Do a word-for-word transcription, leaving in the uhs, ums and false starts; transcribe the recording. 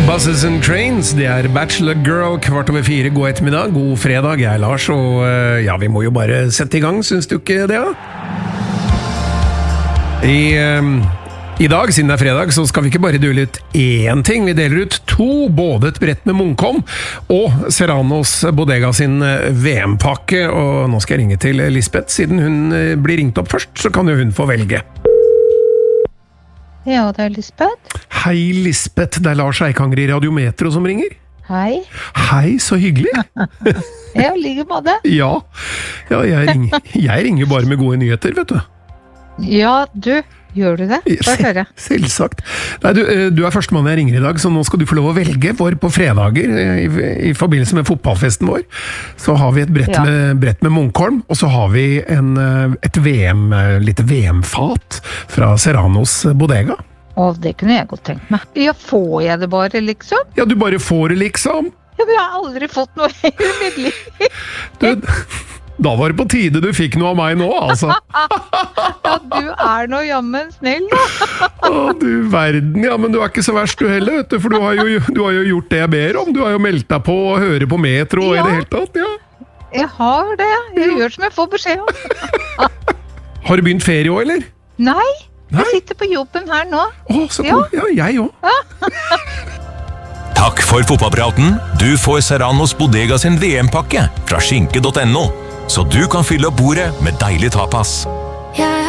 Buses and Trains, det er Bachelor Girl, kvart over fire, god ettermiddag, god fredag, jeg er Lars, og ja, vi må jo bare sette i gang, synes du ikke det, ja? I, um, I dag, siden det er fredag, så skal vi ikke bare dele ut én ting, vi deler ut to, både et brett med Munkholm og Serranos Bodega sin V M-pakke, og nå skal jeg ringe til Lisbeth, siden hun blir ringt opp først, så kan jo hun få velge. Ja, det er Lisbeth. Hei Lisbeth, det er Lars Eikanger i Radiometro som ringer. Hei. Hei, så hyggelig. Jeg ligger på det. Ja, ja jeg, ringer, jeg ringer bare med gode nyheter, vet du. Ja, du, gjør du det? Hva hører jeg? Selvsagt. Nei, du, du er første mann jeg ringer i dag, så nå skal du få lov å velge, for på fredager, i, i forbindelse med fotballfesten vår, så har vi et brett, ja. med, brett med Munkholm, og så har vi en, et V M, litt V M-fat fra Serranos Bodega. Å, det kunne jeg godt tenkt meg. Ja, får jeg det bare, liksom? Ja, du bare får det, liksom. Ja, men jeg har aldri fått noe i mitt liv. Du... Da var det på tide du fikk noe av meg nå, altså. Ja, du er nå jammen snill, da. Å, du verden, ja, men du er ikke så verst du heller, vet du, for du har jo, du har jo gjort det jeg ber om. Du har jo meldt deg på og hører på Metro ja. I det hele tatt, ja. Jeg har det, jeg ja. Gjør som jeg får beskjed om. Har du begynt ferie også, eller? Nei, Nei? Jeg sitter på jobben her nå. Å, så cool, ja, ja jeg også. Ja. Takk for fotballpraten. Du får Serranos Bodega sin V M-pakke fra skinke punktum no. Så du kan fylle opp bordet med deilig tapas.